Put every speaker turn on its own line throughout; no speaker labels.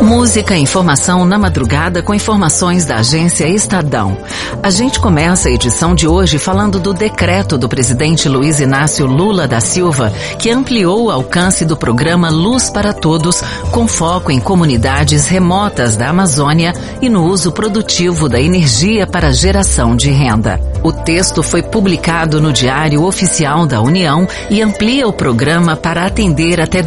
Música e informação na madrugada com informações da agência Estadão. A gente começa a edição de hoje falando do decreto do presidente Luiz Inácio Lula da Silva, que ampliou o alcance do programa Luz para Todos, com foco em comunidades remotas da Amazônia e no uso produtivo da energia para geração de renda. O texto foi publicado no Diário Oficial da União e amplia o programa para atender até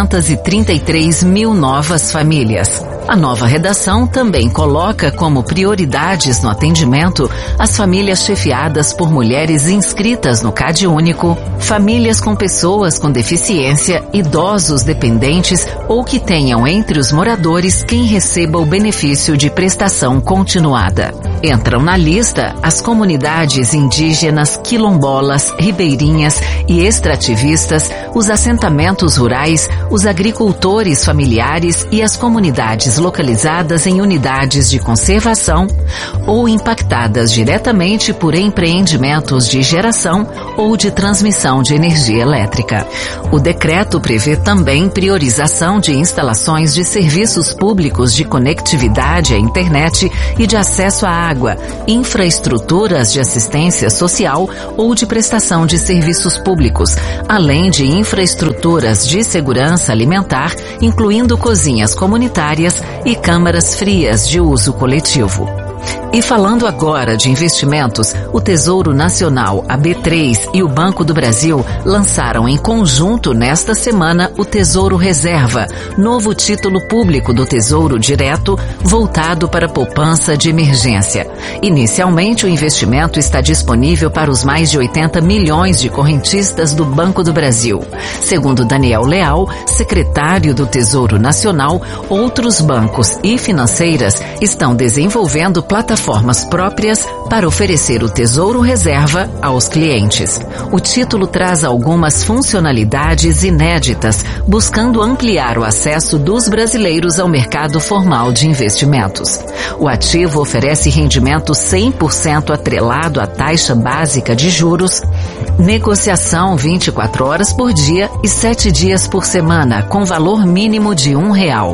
233 mil novas famílias. A nova redação também coloca como prioridades no atendimento as famílias chefiadas por mulheres inscritas no CadÚnico, famílias com pessoas com deficiência, idosos dependentes ou que tenham entre os moradores quem receba o benefício de prestação continuada. Entram na lista as comunidades indígenas, quilombolas, ribeirinhas e extrativistas, os assentamentos rurais, os agricultores familiares e as comunidades localizadas em unidades de conservação ou impactadas diretamente por empreendimentos de geração ou de transmissão de energia elétrica. O decreto prevê também priorização de instalações de serviços públicos de conectividade à internet e de acesso à água, infraestruturas de assistência social ou de prestação de serviços públicos, além de infraestruturas de segurança alimentar, incluindo cozinhas comunitárias e câmaras frias de uso coletivo. E falando agora de investimentos, o Tesouro Nacional, a B3 e o Banco do Brasil lançaram em conjunto nesta semana o Tesouro Reserva, novo título público do Tesouro Direto voltado para poupança de emergência. Inicialmente, o investimento está disponível para os mais de 80 milhões de correntistas do Banco do Brasil. Segundo Daniel Leal, secretário do Tesouro Nacional, outros bancos e financeiras estão desenvolvendo plataformas próprias para oferecer o Tesouro Reserva aos clientes. O título traz algumas funcionalidades inéditas, buscando ampliar o acesso dos brasileiros ao mercado formal de investimentos. O ativo oferece rendimento 100% atrelado à taxa básica de juros, negociação 24 horas por dia e 7 dias por semana, com valor mínimo de R$1.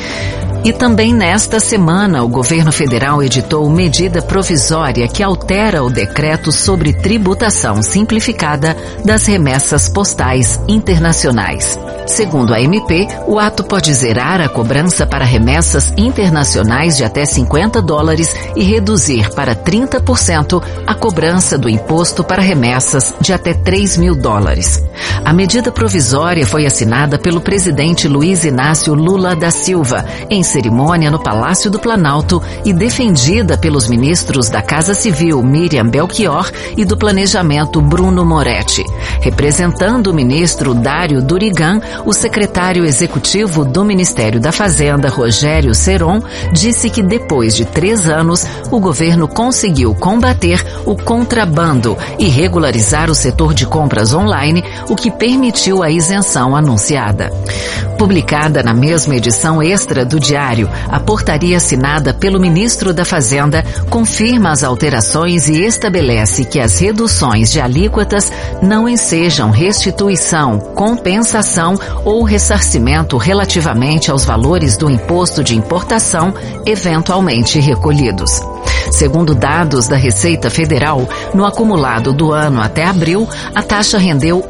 E também nesta semana, o governo federal editou medida provisória que altera o decreto sobre tributação simplificada das remessas postais internacionais. Segundo a MP, o ato pode zerar a cobrança para remessas internacionais de até $50 e reduzir para 30% a cobrança do imposto para remessas de até $3.000. A medida provisória foi assinada pelo presidente Luiz Inácio Lula da Silva, em cerimônia no Palácio do Planalto e defendida pelos ministros da Casa Civil Miriam Belchior e do Planejamento Bruno Moretti. Representando o ministro Dário Durigan, o secretário executivo do Ministério da Fazenda, Rogério Seron, disse que depois de 3 anos, o governo conseguiu combater o contrabando e regularizar o setor de compras online, o que permitiu a isenção anunciada. Publicada na mesma edição extra do Diário, a portaria assinada pelo ministro da Fazenda confirma as alterações e estabelece que as reduções de alíquotas não ensejam restituição, compensação ou ressarcimento relativamente aos valores do imposto de importação eventualmente recolhidos. Segundo dados da Receita Federal, no acumulado do ano até abril, a taxa rendeu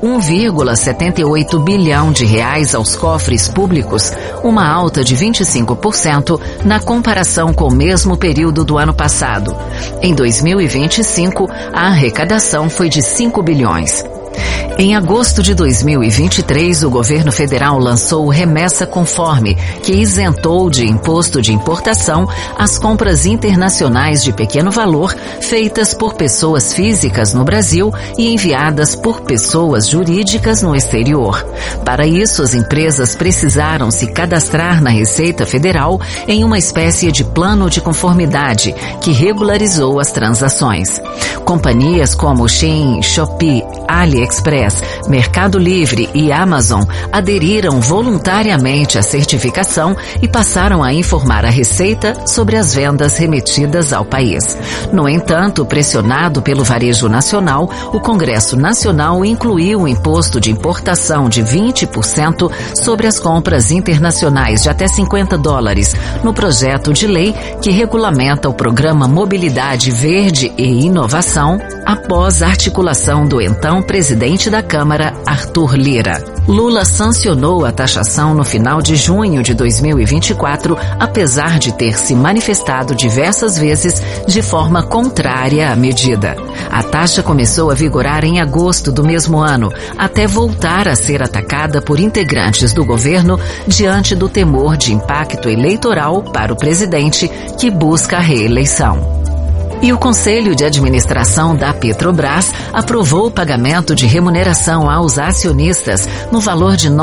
R$1,78 bilhão aos cofres públicos, uma alta de 25% na comparação com o mesmo período do ano passado. Em 2025, a arrecadação foi de 5 bilhões. Em agosto de 2023, o governo federal lançou o Remessa Conforme, que isentou de imposto de importação as compras internacionais de pequeno valor feitas por pessoas físicas no Brasil e enviadas por pessoas jurídicas no exterior. Para isso, as empresas precisaram se cadastrar na Receita Federal em uma espécie de plano de conformidade que regularizou as transações. Companhias como Shein, Shopee, AliExpress AliExpress, Mercado Livre e Amazon aderiram voluntariamente à certificação e passaram a informar a Receita sobre as vendas remetidas ao país. No entanto, pressionado pelo varejo nacional, o Congresso Nacional incluiu o imposto de importação de 20% sobre as compras internacionais de até $50 no projeto de lei que regulamenta o programa Mobilidade Verde e Inovação, após a articulação do então presidente da Câmara, Arthur Lira. Lula sancionou a taxação no final de junho de 2024, apesar de ter se manifestado diversas vezes de forma contrária à medida. A taxa começou a vigorar em agosto do mesmo ano, até voltar a ser atacada por integrantes do governo diante do temor de impacto eleitoral para o presidente que busca a reeleição. E o Conselho de Administração da Petrobras aprovou o pagamento de remuneração aos acionistas no valor de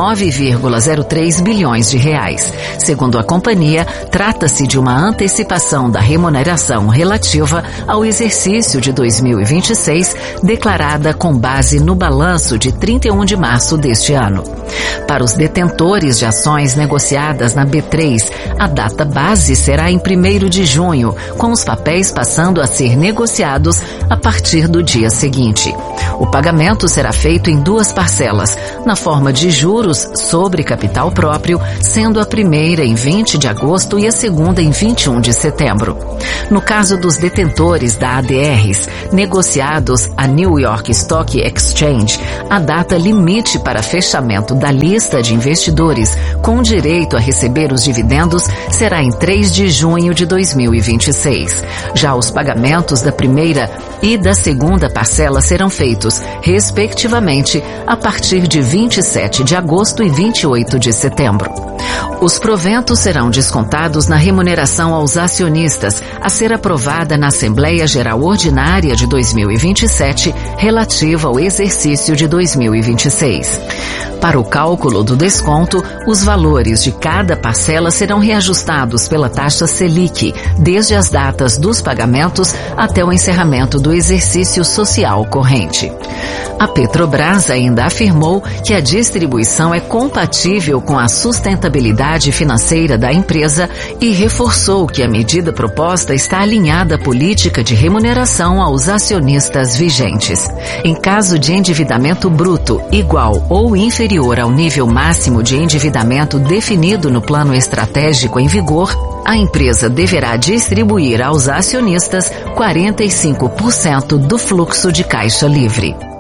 9,03 bilhões de reais. Segundo a companhia, trata-se de uma antecipação da remuneração relativa ao exercício de 2026, declarada com base no balanço de 31 de março deste ano. Para os detentores de ações negociadas na B3, a data base será em 1º de junho, com os papéis passando a ser negociados a partir do dia seguinte. O pagamento será feito em 2 parcelas, na forma de juros sobre capital próprio, sendo a primeira em 20 de agosto e a segunda em 21 de setembro. No caso dos detentores da ADRs, negociados à New York Stock Exchange, a data limite para fechamento da lista de investidores com direito a receber os dividendos será em 3 de junho de 2026. Já os pagamentos da primeira e da segunda parcela serão feitos, respectivamente, a partir de 27 de agosto e 28 de setembro. Os proventos serão descontados na remuneração aos acionistas, a ser aprovada na Assembleia Geral Ordinária de 2027, relativa ao exercício de 2026. Para o cálculo do desconto, os valores de cada parcela serão reajustados pela taxa Selic, desde as datas dos pagamentos até o encerramento do exercício social corrente. A Petrobras ainda afirmou que a distribuição é compatível com a sustentabilidade financeira da empresa e reforçou que a medida proposta está alinhada à política de remuneração aos acionistas vigentes. Em caso de endividamento bruto igual ou inferior ao nível máximo de endividamento definido no plano estratégico em vigor, a empresa deverá distribuir aos acionistas 45% do fluxo de caixa livre.